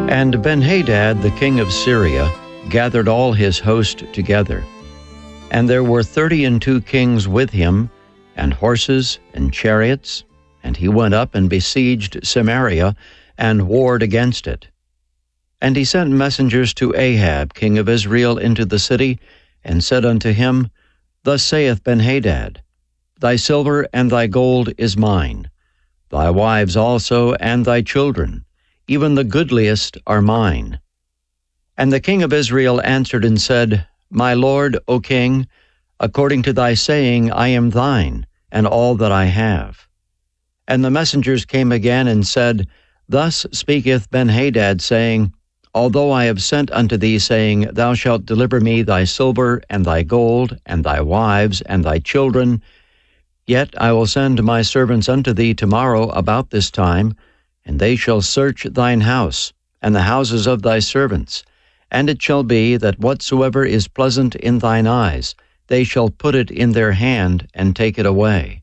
And Benhadad the king of Syria gathered all his host together. And there were 32 kings with him, and horses and chariots, and he went up and besieged Samaria, and warred against it. And he sent messengers to Ahab king of Israel into the city, and said unto him, Thus saith Benhadad, Thy silver and thy gold is mine, thy wives also and thy children, even the goodliest are mine. And the king of Israel answered and said, My lord, O king, according to thy saying I am thine, and all that I have. And the messengers came again and said, Thus speaketh Benhadad, saying, Although I have sent unto thee, saying, Thou shalt deliver me thy silver and thy gold, and thy wives and thy children, yet I will send my servants unto thee tomorrow about this time, and they shall search thine house, and the houses of thy servants. And it shall be that whatsoever is pleasant in thine eyes, they shall put it in their hand, and take it away.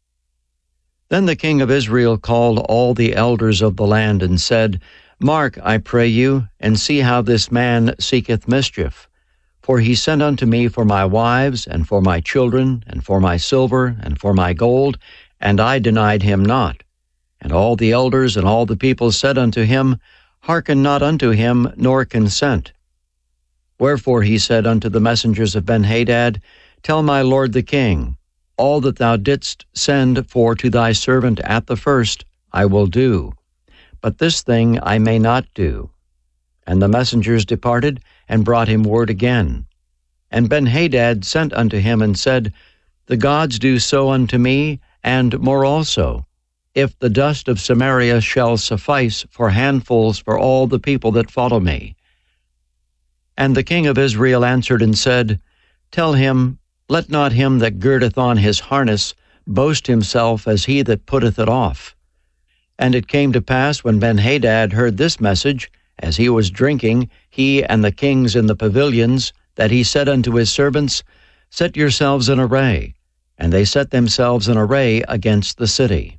Then the king of Israel called all the elders of the land, and said, Mark, I pray you, and see how this man seeketh mischief. For he sent unto me for my wives, and for my children, and for my silver, and for my gold, and I denied him not. And all the elders and all the people said unto him, Hearken not unto him, nor consent. Wherefore he said unto the messengers of Benhadad, Tell my lord the king, all that thou didst send for to thy servant at the first, I will do. But this thing I may not do. And the messengers departed, and brought him word again. And Benhadad sent unto him, and said, The gods do so unto me, and more also, if the dust of Samaria shall suffice for handfuls for all the people that follow me. And the king of Israel answered and said, Tell him, Let not him that girdeth on his harness boast himself as he that putteth it off. And it came to pass, when Benhadad heard this message, as he was drinking, he and the kings in the pavilions, that he said unto his servants, Set yourselves in array. And they set themselves in array against the city.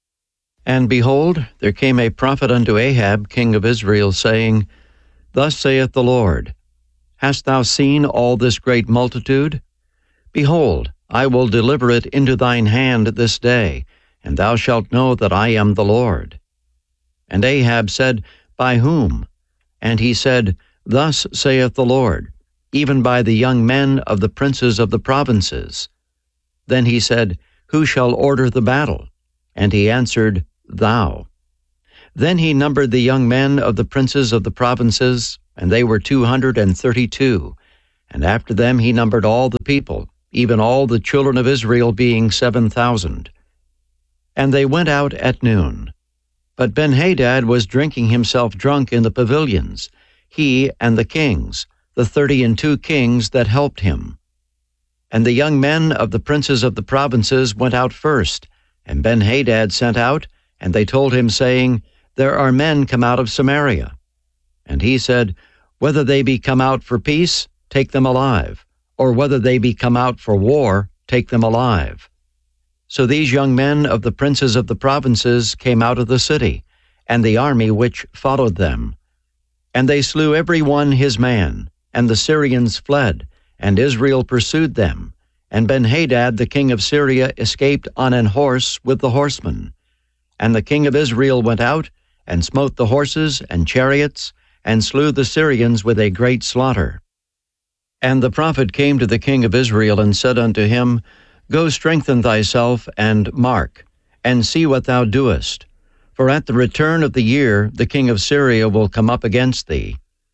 And behold, there came a prophet unto Ahab king of Israel, saying, Thus saith the Lord, Hast thou seen all this great multitude? Behold, I will deliver it into thine hand this day, and thou shalt know that I am the Lord. And Ahab said, By whom? And he said, Thus saith the Lord, even by the young men of the princes of the provinces. Then he said, Who shall order the battle? And he answered, Thou. Then he numbered the young men of the princes of the provinces, and they were 232. And after them he numbered all the people, even all the children of Israel, being 7,000. And they went out at noon. But Benhadad was drinking himself drunk in the pavilions, he and the kings, the 32 kings that helped him. And the young men of the princes of the provinces went out first, and Benhadad sent out, and they told him, saying, There are men come out of Samaria. And he said, Whether they be come out for peace, take them alive, or whether they be come out for war, take them alive. So these young men of the princes of the provinces came out of the city, and the army which followed them. And they slew every one his man, and the Syrians fled, and Israel pursued them. And Benhadad the king of Syria escaped on an horse with the horsemen. And the king of Israel went out, and smote the horses and chariots, and slew the Syrians with a great slaughter. And the prophet came to the king of Israel, and said unto him, Go strengthen thyself, and mark, and see what thou doest. For at the return of the year the king of Syria will come up against thee.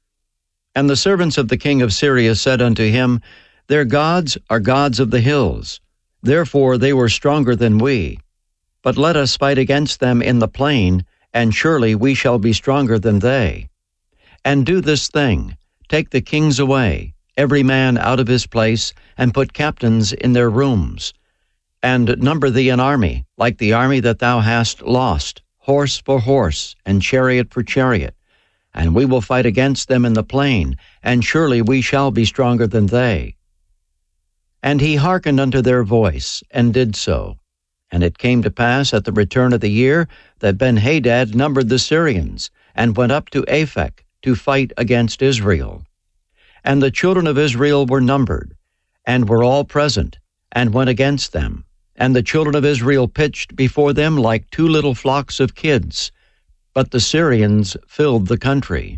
And the servants of the king of Syria said unto him, Their gods are gods of the hills, therefore they were stronger than we. But let us fight against them in the plain, and surely we shall be stronger than they. And do this thing, take the kings away, every man out of his place, and put captains in their rooms. And number thee an army, like the army that thou hast lost, horse for horse, and chariot for chariot. And we will fight against them in the plain, and surely we shall be stronger than they. And he hearkened unto their voice, and did so. And it came to pass at the return of the year that Benhadad numbered the Syrians, and went up to Aphek to fight against Israel. And the children of Israel were numbered, and were all present, and went against them. And the children of Israel pitched before them like two little flocks of kids, but the Syrians filled the country.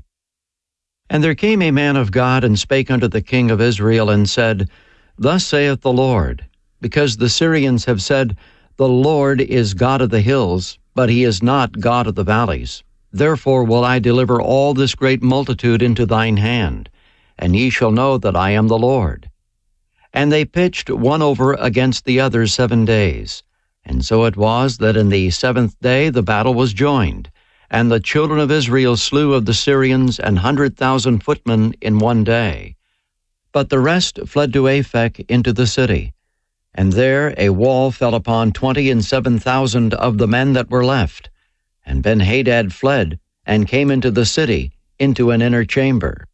And there came a man of God, and spake unto the king of Israel, and said, Thus saith the Lord, because the Syrians have said, The Lord is God of the hills, but he is not God of the valleys. Therefore will I deliver all this great multitude into thine hand, and ye shall know that I am the Lord. And they pitched one over against the other 7 days. And so it was that in the 7th day the battle was joined, and the children of Israel slew of the Syrians 100,000 footmen in 1 day. But the rest fled to Aphek into the city. And there a wall fell upon 27,000 of the men that were left. And Benhadad fled, and came into the city, into an inner chamber.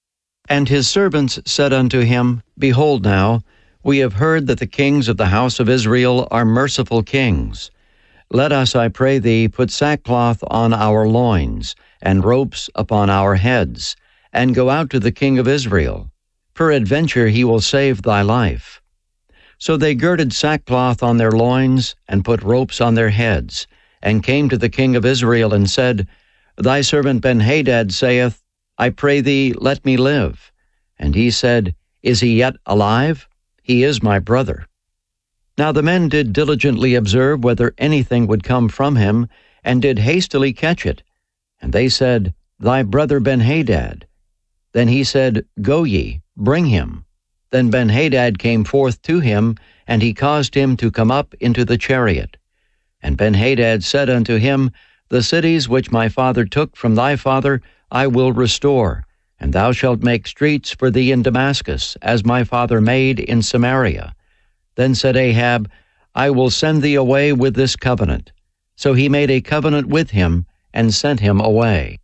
And his servants said unto him, Behold now, we have heard that the kings of the house of Israel are merciful kings. Let us, I pray thee, put sackcloth on our loins, and ropes upon our heads, and go out to the king of Israel. Peradventure he will save thy life. So they girded sackcloth on their loins, and put ropes on their heads, and came to the king of Israel, and said, Thy servant Benhadad saith, I pray thee, let me live. And he said, Is he yet alive? He is my brother. Now the men did diligently observe whether anything would come from him, and did hastily catch it. And they said, Thy brother Benhadad. Then he said, Go ye, bring him. Then Benhadad came forth to him, and he caused him to come up into the chariot. And Benhadad said unto him, The cities which my father took from thy father I will restore, and thou shalt make streets for thee in Damascus, as my father made in Samaria. Then said Ahab, I will send thee away with this covenant. So he made a covenant with him, and sent him away.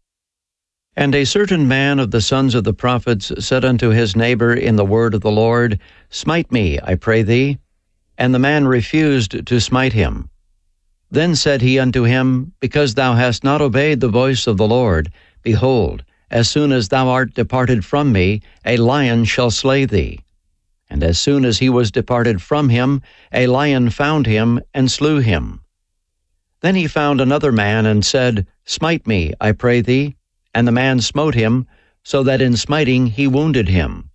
And a certain man of the sons of the prophets said unto his neighbor in the word of the Lord, Smite me, I pray thee. And the man refused to smite him. Then said he unto him, Because thou hast not obeyed the voice of the Lord, behold, as soon as thou art departed from me, a lion shall slay thee. And as soon as he was departed from him, a lion found him, and slew him. Then he found another man, and said, Smite me, I pray thee. And the man smote him, so that in smiting he wounded him.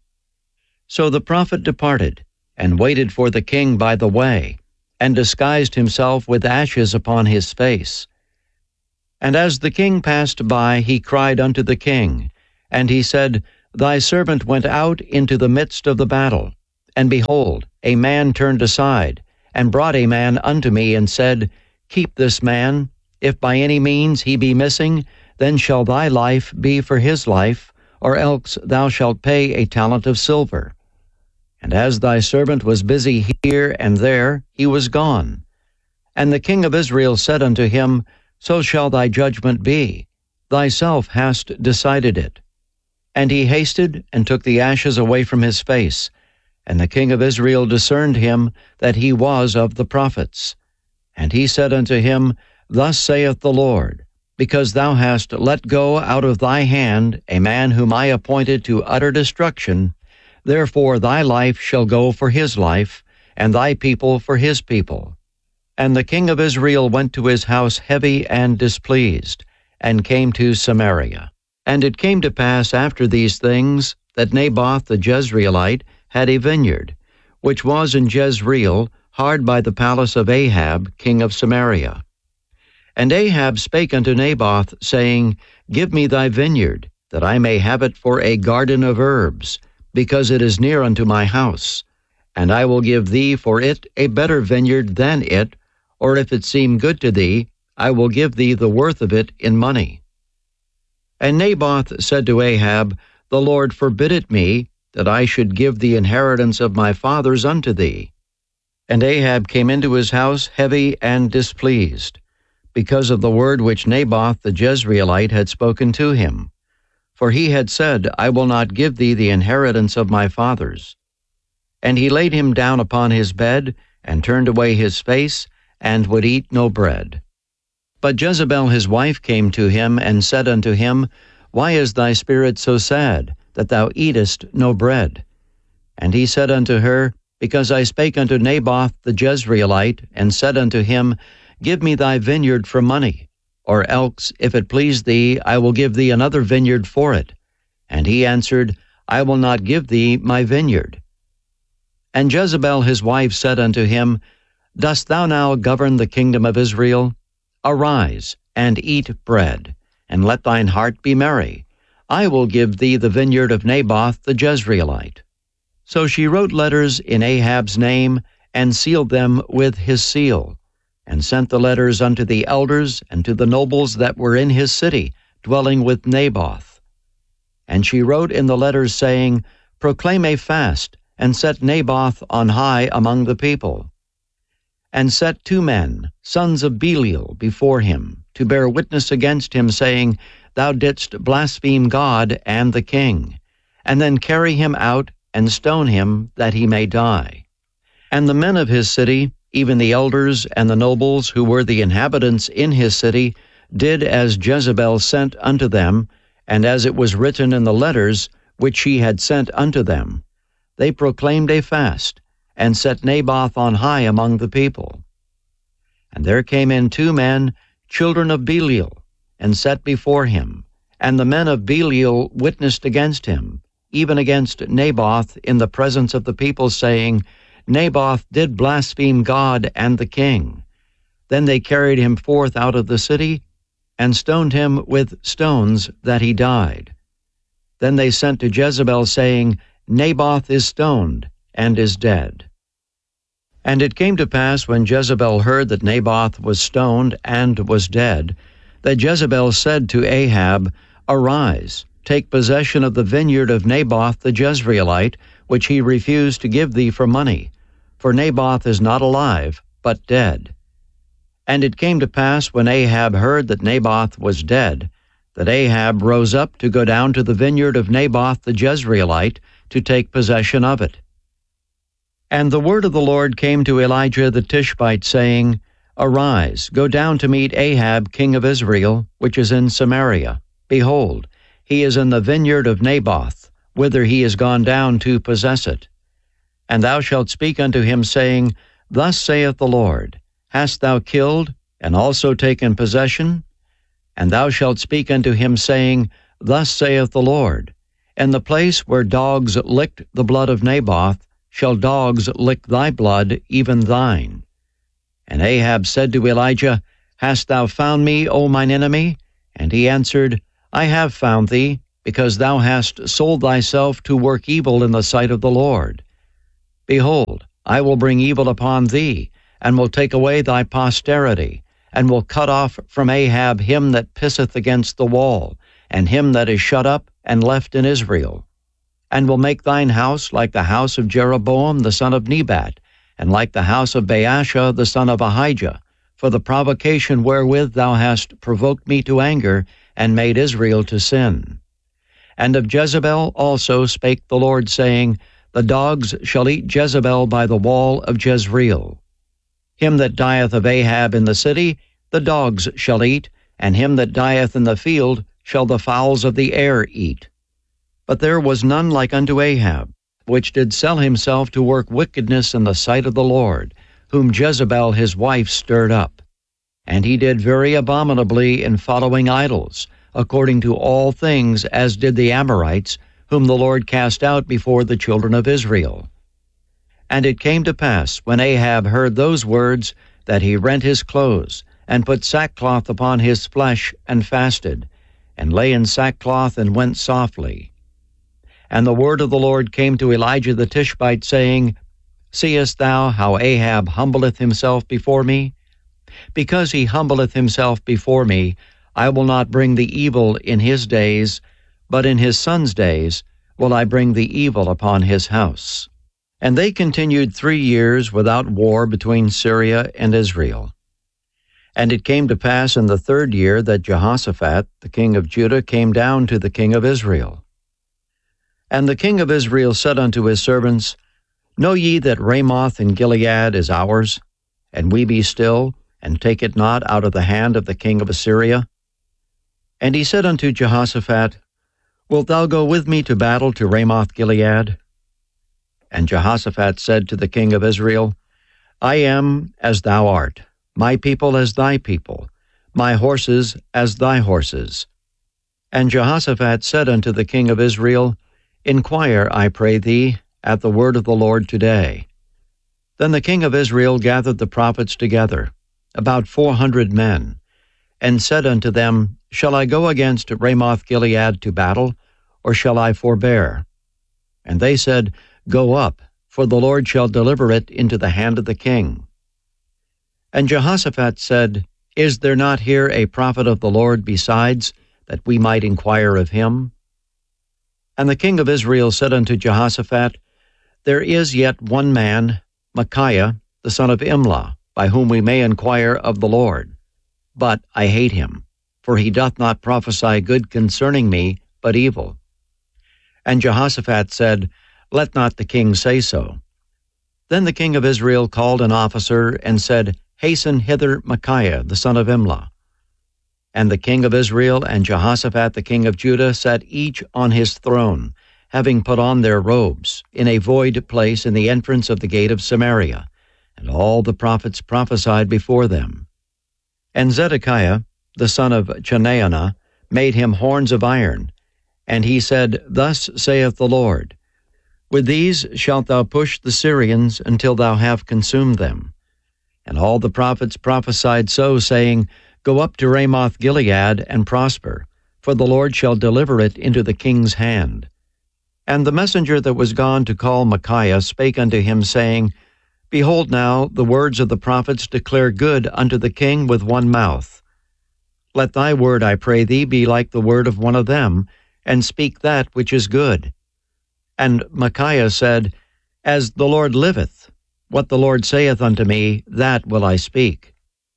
So the prophet departed, and waited for the king by the way, and disguised himself with ashes upon his face. And as the king passed by, he cried unto the king, and he said, Thy servant went out into the midst of the battle, and behold, a man turned aside, and brought a man unto me, and said, Keep this man, if by any means he be missing, then shall thy life be for his life, or else thou shalt pay a talent of silver. And as thy servant was busy here and there, he was gone. And the king of Israel said unto him, So shall thy judgment be. Thyself hast decided it. And he hasted, and took the ashes away from his face. And the king of Israel discerned him, that he was of the prophets. And he said unto him, Thus saith the Lord, Because thou hast let go out of thy hand a man whom I appointed to utter destruction, therefore thy life shall go for his life, and thy people for his people. And the king of Israel went to his house heavy and displeased, and came to Samaria. And it came to pass after these things, that Naboth the Jezreelite had a vineyard, which was in Jezreel, hard by the palace of Ahab, king of Samaria. And Ahab spake unto Naboth, saying, Give me thy vineyard, that I may have it for a garden of herbs, because it is near unto my house. And I will give thee for it a better vineyard than it, or if it seem good to thee, I will give thee the worth of it in money. And Naboth said to Ahab, The Lord forbid it me, that I should give the inheritance of my fathers unto thee. And Ahab came into his house heavy and displeased, because of the word which Naboth the Jezreelite had spoken to him. For he had said, I will not give thee the inheritance of my fathers. And he laid him down upon his bed, and turned away his face, and would eat no bread. But Jezebel his wife came to him, and said unto him, Why is thy spirit so sad, that thou eatest no bread? And he said unto her, Because I spake unto Naboth the Jezreelite, and said unto him, Give me thy vineyard for money, or else, if it please thee, I will give thee another vineyard for it. And he answered, I will not give thee my vineyard. And Jezebel his wife said unto him, Dost thou now govern the kingdom of Israel? Arise, and eat bread, and let thine heart be merry. I will give thee the vineyard of Naboth the Jezreelite. So she wrote letters in Ahab's name, and sealed them with his seal, and sent the letters unto the elders and to the nobles that were in his city, dwelling with Naboth. And she wrote in the letters, saying, Proclaim a fast, and set Naboth on high among the people. And set 2 men, sons of Belial, before him, to bear witness against him, saying, Thou didst blaspheme God and the king. And then carry him out, and stone him, that he may die. And the men of his city, even the elders and the nobles who were the inhabitants in his city, did as Jezebel sent unto them, and as it was written in the letters which she had sent unto them. They proclaimed a fast, and set Naboth on high among the people. And there came in 2 men, children of Belial, and set before him. And the men of Belial witnessed against him, even against Naboth, in the presence of the people, saying, Naboth did blaspheme God and the king. Then they carried him forth out of the city, and stoned him with stones, that he died. Then they sent to Jezebel, saying, Naboth is stoned, and is dead. And it came to pass, when Jezebel heard that Naboth was stoned and was dead, that Jezebel said to Ahab, Arise, take possession of the vineyard of Naboth the Jezreelite, which he refused to give thee for money. For Naboth is not alive, but dead. And it came to pass, when Ahab heard that Naboth was dead, that Ahab rose up to go down to the vineyard of Naboth the Jezreelite, to take possession of it. And the word of the Lord came to Elijah the Tishbite, saying, Arise, go down to meet Ahab king of Israel, which is in Samaria. Behold, he is in the vineyard of Naboth, whither he is gone down to possess it. And thou shalt speak unto him, saying, Thus saith the Lord, Hast thou killed, and also taken possession? And thou shalt speak unto him, saying, Thus saith the Lord, In the place where dogs licked the blood of Naboth, shall dogs lick thy blood, even thine. And Ahab said to Elijah, Hast thou found me, O mine enemy? And he answered, I have found thee, because thou hast sold thyself to work evil in the sight of the Lord. Behold, I will bring evil upon thee, and will take away thy posterity, and will cut off from Ahab him that pisseth against the wall, and him that is shut up and left in Israel. And will make thine house like the house of Jeroboam the son of Nebat, and like the house of Baasha the son of Ahijah, for the provocation wherewith thou hast provoked me to anger, and made Israel to sin. And of Jezebel also spake the Lord, saying, The dogs shall eat Jezebel by the wall of Jezreel. Him that dieth of Ahab in the city, the dogs shall eat, and him that dieth in the field shall the fowls of the air eat. But there was none like unto Ahab, which did sell himself to work wickedness in the sight of the Lord, whom Jezebel his wife stirred up. And he did very abominably in following idols, according to all things as did the Amorites, whom the Lord cast out before the children of Israel. And it came to pass, when Ahab heard those words, that he rent his clothes, and put sackcloth upon his flesh, and fasted, and lay in sackcloth, and went softly. And the word of the Lord came to Elijah the Tishbite, saying, Seest thou how Ahab humbleth himself before me? Because he humbleth himself before me, I will not bring the evil in his days, but in his son's days will I bring the evil upon his house. And they continued 3 years without war between Syria and Israel. And it came to pass in the 3rd year that Jehoshaphat, the king of Judah, came down to the king of Israel. And the king of Israel said unto his servants, Know ye that Ramoth in Gilead is ours? And we be still, and take it not out of the hand of the king of Assyria? And he said unto Jehoshaphat, Wilt thou go with me to battle to Ramoth-Gilead? And Jehoshaphat said to the king of Israel, I am as thou art, my people as thy people, my horses as thy horses. And Jehoshaphat said unto the king of Israel, Inquire, I pray thee, at the word of the Lord today. Then the king of Israel gathered the prophets together, about 400 men, and said unto them, Shall I go against Ramoth-Gilead to battle, or shall I forbear? And they said, Go up, for the Lord shall deliver it into the hand of the king. And Jehoshaphat said, Is there not here a prophet of the Lord besides, that we might inquire of him? And the king of Israel said unto Jehoshaphat, There is yet one man, Micaiah, the son of Imlah, by whom we may inquire of the Lord. But I hate him, for he doth not prophesy good concerning me, but evil. And Jehoshaphat said, Let not the king say so. Then the king of Israel called an officer, and said, Hasten hither Micaiah, the son of Imlah. And the king of Israel and Jehoshaphat the king of Judah sat each on his throne, having put on their robes, in a void place in the entrance of the gate of Samaria. And all the prophets prophesied before them. And Zedekiah, the son of Chenaanah, made him horns of iron. And he said, Thus saith the Lord, With these shalt thou push the Syrians until thou have consumed them. And all the prophets prophesied so, saying, Go up to Ramoth-Gilead and prosper, for the Lord shall deliver it into the king's hand. And the messenger that was gone to call Micaiah spake unto him, saying, Behold now, the words of the prophets declare good unto the king with one mouth. Let thy word, I pray thee, be like the word of one of them, and speak that which is good. And Micaiah said, As the Lord liveth, what the Lord saith unto me, that will I speak.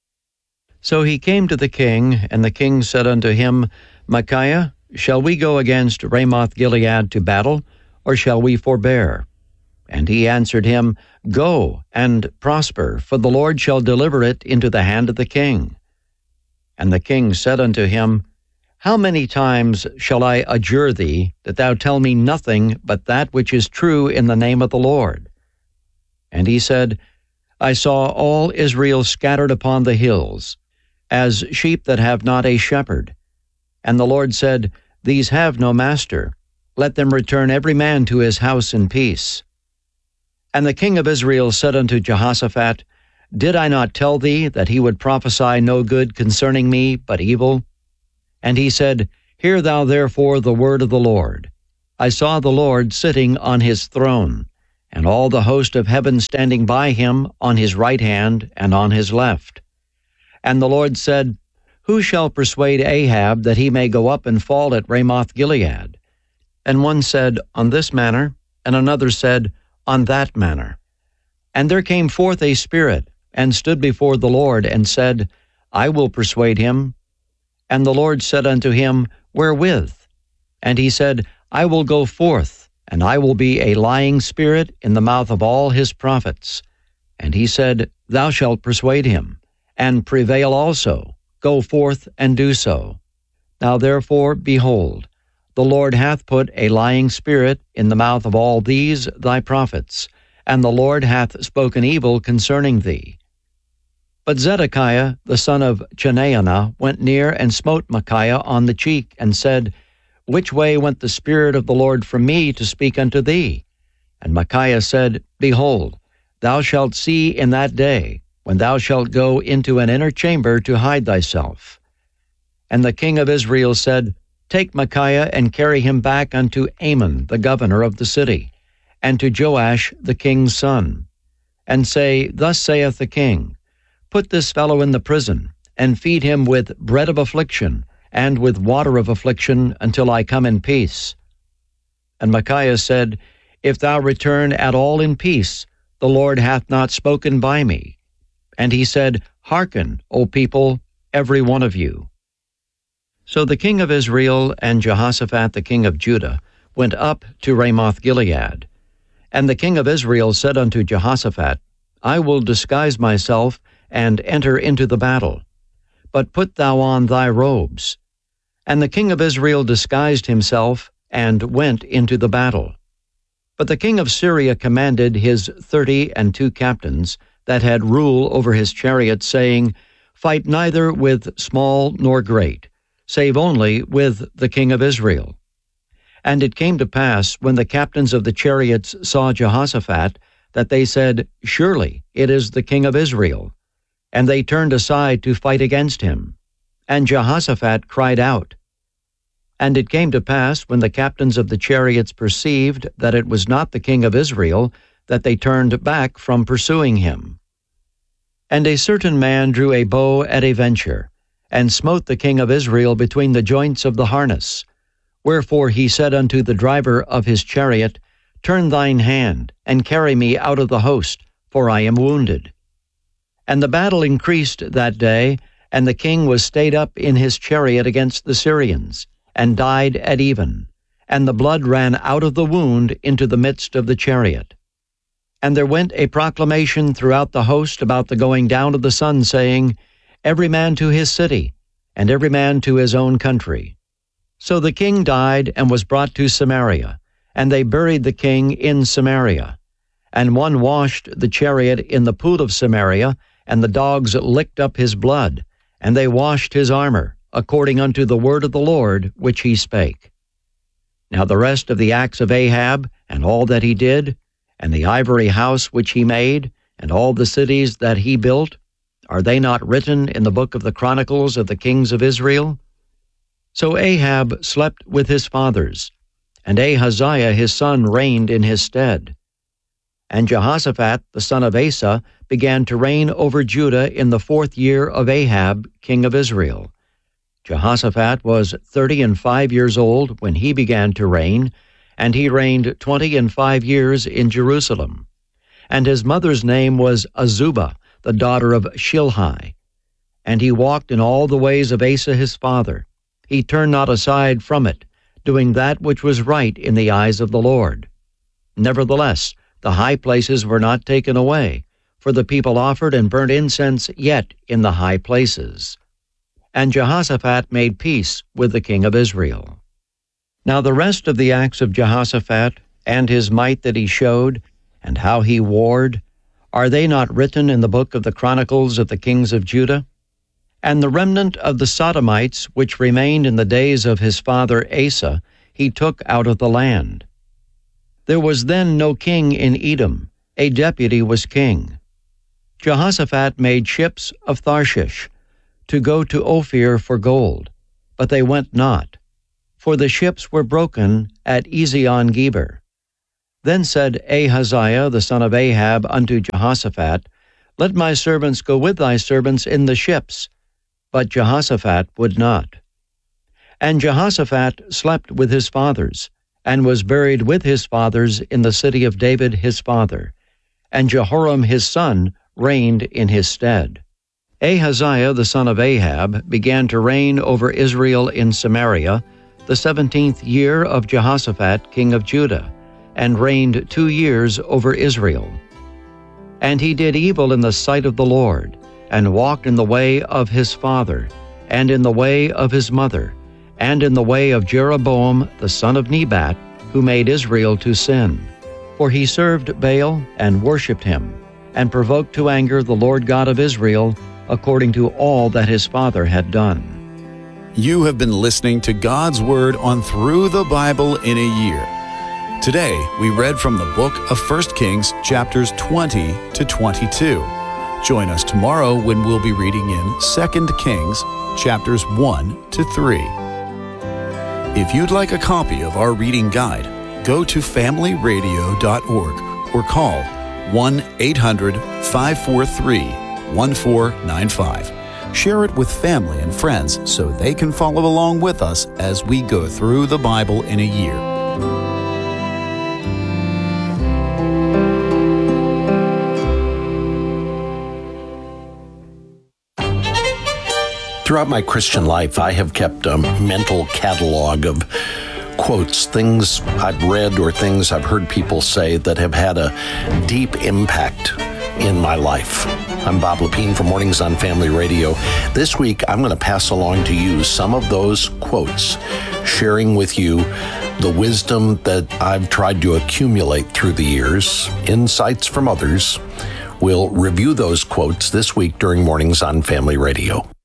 So he came to the king, and the king said unto him, Micaiah, shall we go against Ramoth-Gilead to battle, or shall we forbear? And he answered him, Go and prosper, for the Lord shall deliver it into the hand of the king. And the king said unto him, How many times shall I adjure thee, that thou tell me nothing but that which is true in the name of the Lord? And he said, I saw all Israel scattered upon the hills, as sheep that have not a shepherd. And the Lord said, These have no master. Let them return every man to his house in peace. And the king of Israel said unto Jehoshaphat, Did I not tell thee that he would prophesy no good concerning me, but evil? And he said, Hear thou therefore the word of the Lord. I saw the Lord sitting on his throne, and all the host of heaven standing by him on his right hand and on his left. And the Lord said, Who shall persuade Ahab that he may go up and fall at Ramoth-Gilead? And one said, On this manner, and another said, On that manner. And there came forth a spirit, and stood before the Lord, and said, I will persuade him. And the Lord said unto him, Wherewith? And he said, I will go forth, and I will be a lying spirit in the mouth of all his prophets. And he said, Thou shalt persuade him, and prevail also. Go forth and do so. Now therefore, behold, the Lord hath put a lying spirit in the mouth of all these thy prophets, and the Lord hath spoken evil concerning thee. But Zedekiah the son of Chenaanah went near and smote Micaiah on the cheek, and said, Which way went the Spirit of the Lord from me to speak unto thee? And Micaiah said, Behold, thou shalt see in that day, when thou shalt go into an inner chamber to hide thyself. And the king of Israel said, Take Micaiah and carry him back unto Amon the governor of the city, and to Joash the king's son, and say, Thus saith the king, Put this fellow in the prison, and feed him with bread of affliction, and with water of affliction, until I come in peace. And Micaiah said, If thou return at all in peace, the Lord hath not spoken by me. And he said, Hearken, O people, every one of you. So the king of Israel and Jehoshaphat the king of Judah went up to Ramoth-Gilead. And the king of Israel said unto Jehoshaphat, I will disguise myself, and enter into the battle. But put thou on thy robes. And the king of Israel disguised himself, and went into the battle. But the king of Syria commanded his 32 captains that had rule over his chariots, saying, Fight neither with small nor great, save only with the king of Israel. And it came to pass, when the captains of the chariots saw Jehoshaphat, that they said, Surely it is the king of Israel. And they turned aside to fight against him. And Jehoshaphat cried out. And it came to pass, when the captains of the chariots perceived that it was not the king of Israel, that they turned back from pursuing him. And a certain man drew a bow at a venture, and smote the king of Israel between the joints of the harness. Wherefore he said unto the driver of his chariot, Turn thine hand, and carry me out of the host, for I am wounded. And the battle increased that day, and the king was stayed up in his chariot against the Syrians, and died at even, and the blood ran out of the wound into the midst of the chariot. And there went a proclamation throughout the host about the going down of the sun, saying, Every man to his city, and every man to his own country. So the king died and was brought to Samaria, and they buried the king in Samaria. And one washed the chariot in the pool of Samaria, and the dogs licked up his blood, and they washed his armor, according unto the word of the Lord which he spake. Now the rest of the acts of Ahab, and all that he did, and the ivory house which he made, and all the cities that he built, are they not written in the book of the Chronicles of the kings of Israel? So Ahab slept with his fathers, and Ahaziah his son reigned in his stead. And Jehoshaphat the son of Asa began to reign over Judah in the 4th year of Ahab king of Israel. Jehoshaphat was 35 years old when he began to reign, and he reigned 25 years in Jerusalem. And his mother's name was Azubah, the daughter of Shilhi. And he walked in all the ways of Asa his father. He turned not aside from it, doing that which was right in the eyes of the Lord. Nevertheless, the high places were not taken away, for the people offered and burnt incense yet in the high places. And Jehoshaphat made peace with the king of Israel. Now the rest of the acts of Jehoshaphat, and his might that he showed, and how he warred, are they not written in the book of the Chronicles of the kings of Judah? And the remnant of the Sodomites, which remained in the days of his father Asa, he took out of the land. There was then no king in Edom, a deputy was king. Jehoshaphat made ships of Tarshish to go to Ophir for gold, but they went not, for the ships were broken at Ezion-Geber. Then said Ahaziah the son of Ahab unto Jehoshaphat, Let my servants go with thy servants in the ships. But Jehoshaphat would not. And Jehoshaphat slept with his fathers, and was buried with his fathers in the city of David his father. And Jehoram his son reigned in his stead. Ahaziah the son of Ahab began to reign over Israel in Samaria, the 17th year of Jehoshaphat king of Judah, and reigned 2 years over Israel. And he did evil in the sight of the Lord, and walked in the way of his father, and in the way of his mother, and in the way of Jeroboam the son of Nebat, who made Israel to sin. For he served Baal and worshipped him, and provoked to anger the Lord God of Israel, according to all that his father had done. You have been listening to God's Word on Through the Bible in a Year. Today, we read from the book of 1 Kings, chapters 20 to 22. Join us tomorrow when we'll be reading in 2 Kings, chapters 1 to 3. If you'd like a copy of our reading guide, go to familyradio.org or call 1-800-543-1495. Share it with family and friends so they can follow along with us as we go through the Bible in a year. Throughout my Christian life, I have kept a mental catalog of quotes, things I've read or things I've heard people say that have had a deep impact in my life. I'm Bob Lepine for Mornings on Family Radio. This week, I'm going to pass along to you some of those quotes, sharing with you the wisdom that I've tried to accumulate through the years, insights from others. We'll review those quotes this week during Mornings on Family Radio.